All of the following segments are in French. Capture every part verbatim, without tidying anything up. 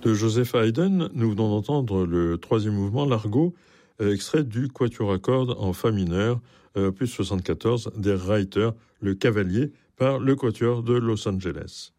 De Joseph Haydn, nous venons d'entendre le troisième mouvement, l'Argot, euh, extrait du Quatuor à cordes en Fa mineur, euh, opus soixante-quatorze, Der Reiter, le cavalier, par le Quatuor de Los Angeles.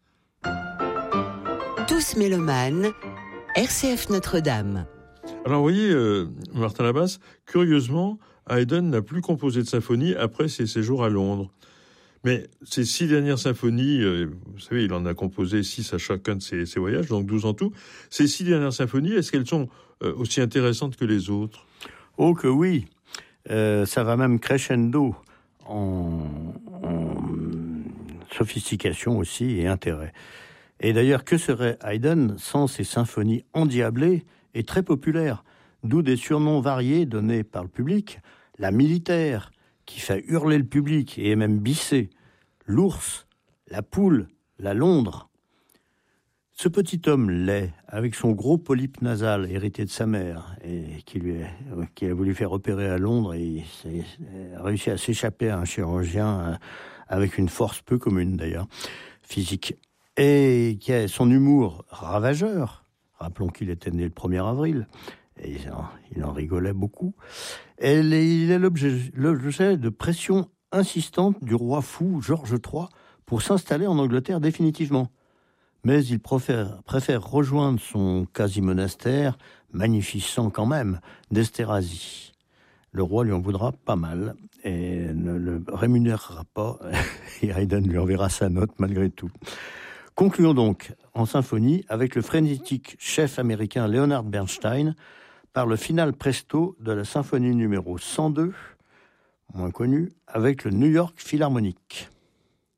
Tous mélomanes, R C F Notre-Dame. Alors, vous voyez, euh, Martin Labasse, curieusement, Haydn n'a plus composé de symphonie après ses séjours à Londres. Mais ces six dernières symphonies, euh, vous savez, il en a composé six à chacun de ses, ses voyages, donc douze en tout. Ces six dernières symphonies, est-ce qu'elles sont euh, aussi intéressantes que les autres ? Oh que oui, euh, ça va même crescendo en, en sophistication aussi et intérêt. Et d'ailleurs, que serait Haydn sans ses symphonies endiablées et très populaires, d'où des surnoms variés donnés par le public, la militaire, qui fait hurler le public et est même bissé, l'ours, la poule, la londre. Ce petit homme laid, avec son gros polype nasal hérité de sa mère, et qui lui a, qui a voulu faire opérer à Londres, et il a réussi à s'échapper à un chirurgien avec une force peu commune d'ailleurs, physique, et qui a son humour ravageur. Rappelons qu'il était né le premier avril, et il en rigolait beaucoup. Et il est l'objet, l'objet de pression insistante du roi fou Georges trois pour s'installer en Angleterre définitivement. Mais il préfère, préfère rejoindre son quasi-monastère, magnificent quand même, d'Esterházy. Le roi lui en voudra pas mal et ne le rémunérera pas, et Haydn lui enverra sa note malgré tout. Concluons donc en symphonie avec le frénétique chef américain Leonard Bernstein par le final presto de la symphonie numéro cent deux, moins connue, avec le New York Philharmonic.